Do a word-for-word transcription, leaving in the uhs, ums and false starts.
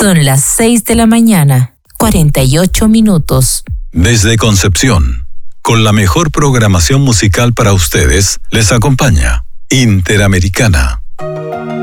Son las seis de la mañana, cuarenta y ocho minutos. Desde Concepción, con la mejor programación musical para ustedes, les acompaña Interamericana.